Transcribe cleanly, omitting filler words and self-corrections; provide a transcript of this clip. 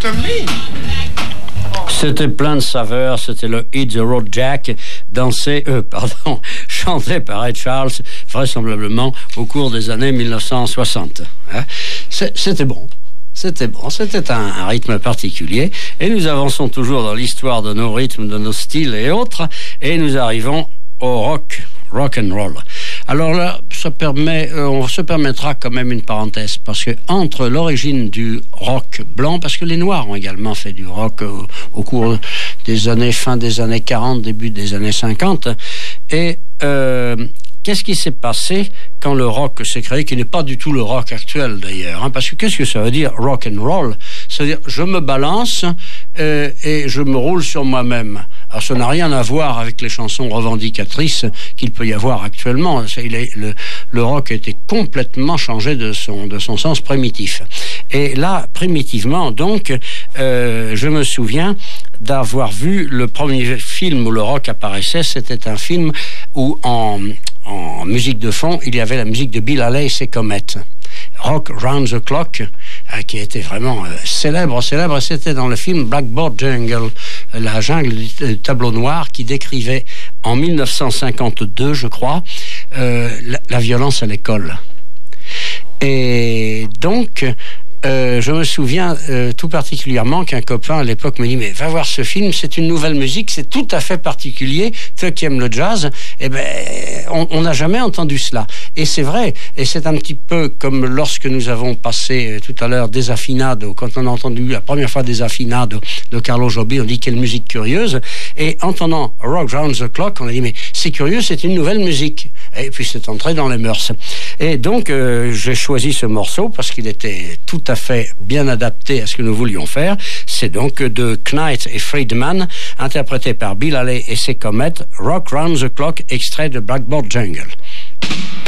Tomlin. C'était plein de saveurs, c'était le Hit the Road Jack, chanté par Ray Charles, vraisemblablement au cours des années 1960. Hein? C'était bon. C'était un rythme particulier, et nous avançons toujours dans l'histoire de nos rythmes, de nos styles et autres, et nous arrivons au rock and roll. Alors là, on se permettra quand même une parenthèse, parce que entre l'origine du rock blanc, parce que les Noirs ont également fait du rock au cours des années, fin des années 40, début des années 50, et qu'est-ce qui s'est passé quand le rock s'est créé, qui n'est pas du tout le rock actuel d'ailleurs, hein, parce que qu'est-ce que ça veut dire rock and roll? Ça veut dire je me balance et je me roule sur moi-même. Alors ça n'a rien à voir avec les chansons revendicatrices qu'il peut y avoir actuellement. Le rock a été complètement changé de son sens primitif. Et là, primitivement, donc, je me souviens d'avoir vu le premier film où le rock apparaissait. C'était un film où en musique de fond, il y avait la musique de Bill Haley et ses Comets. Rock Round the Clock, qui était vraiment célèbre. C'était dans le film Blackboard Jungle, la jungle du tableau noir, qui décrivait en 1952, je crois, la violence à l'école. Et donc, je me souviens tout particulièrement qu'un copain à l'époque me dit « Mais va voir ce film, c'est une nouvelle musique, c'est tout à fait particulier. Toi qui aimes le jazz, on n'a jamais entendu cela. » Et c'est vrai, et c'est un petit peu comme lorsque nous avons passé tout à l'heure Desafinado, quand on a entendu la première fois Desafinado de Carlo Jobim, on dit quelle musique curieuse. Et entendant Rock Round the Clock, on a dit « Mais c'est curieux, c'est une nouvelle musique. » Et puis c'est entré dans les mœurs. Et donc j'ai choisi ce morceau parce qu'il était tout à fait bien adapté à ce que nous voulions faire. C'est donc de Knight et Friedman, interprété par Bill Haley et ses Comets, Rock Round the Clock, extrait de Blackboard Jungle.